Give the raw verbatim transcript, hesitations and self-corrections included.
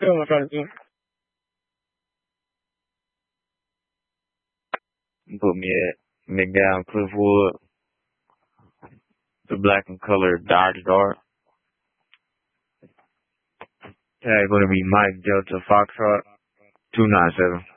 Come on, try to do. Put me at McDowell Cliffwood, the black and colored Dodge Dart. Tag gonna be Mike Delta Foxtrot two nine seven.